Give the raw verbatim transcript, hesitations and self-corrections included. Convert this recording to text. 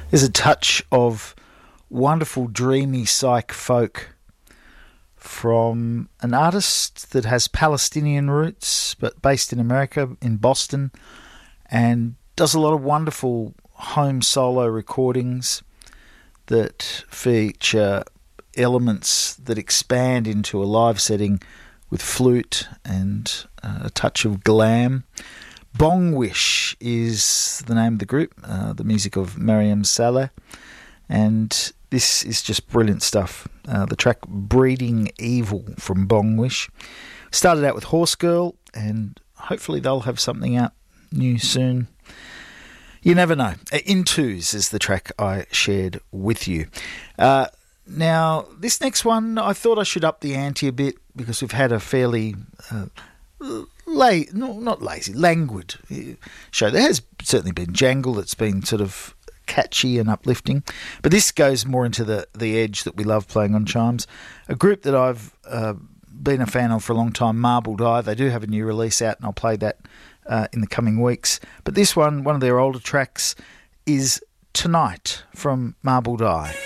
There's a touch of wonderful, dreamy psych folk from an artist that has Palestinian roots but based in America, in Boston, and does a lot of wonderful home solo recordings that feature elements that expand into a live setting with flute and uh, a touch of glam. Bongwish is the name of the group, uh, the music of Mariam Saleh, and this is just brilliant stuff. Uh, the track Breeding Evil from Bongwish. Started out with Horse Girl, and hopefully they'll have something out new soon. You never know. In Twos is the track I shared with you. Uh, now, this next one, I thought I should up the ante a bit because we've had a fairly... Uh, La- no, not lazy, languid show. There has certainly been jangle that's been sort of catchy and uplifting, but this goes more into the, the edge that we love playing on Chimes. A group that I've uh, been a fan of for a long time, Marbled Eye. They do have a new release out, and I'll play that uh, in the coming weeks. But this one, one of their older tracks, is Tonight from Marbled Eye.